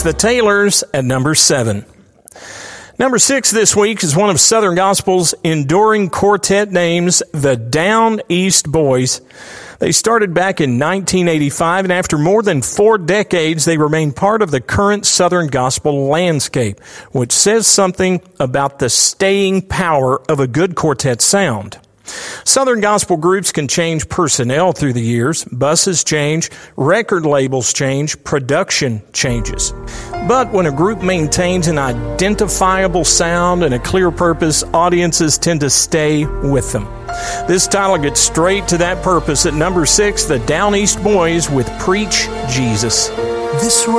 The Taylors at number 7. Number 6 this week is one of Southern Gospel's enduring quartet names, the Down East Boys. They started back in 1985, and after more than 4 decades, they remain part of the current Southern Gospel landscape, which says something about the staying power of a good quartet sound. Southern Gospel groups can change personnel through the years. Buses change, record labels change, production changes. But when a group maintains an identifiable sound and a clear purpose, audiences tend to stay with them. This title gets straight to that purpose at number 6, the Down East Boys with Preach Jesus. This